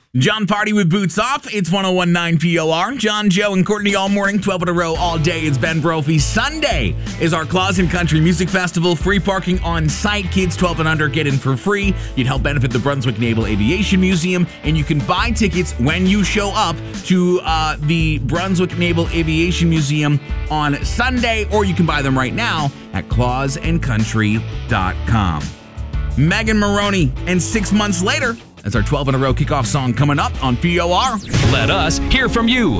John Party with Boots Off. It's 1019 POR. John, Joe, and Courtney all morning, 12 in a row all day. It's Ben Brophy. Sunday is our Claus and Country Music Festival. Free parking on site. Kids 12 and under get in for free. You'd help benefit the Brunswick Naval Aviation Museum, and you can buy tickets when you show up to the Brunswick Naval Aviation Museum on Sunday, or you can buy them right now at clausandcountry.com. Megan Maroney and 6 months later. That's our 12 in a row kickoff song coming up on POR. Let us hear from you.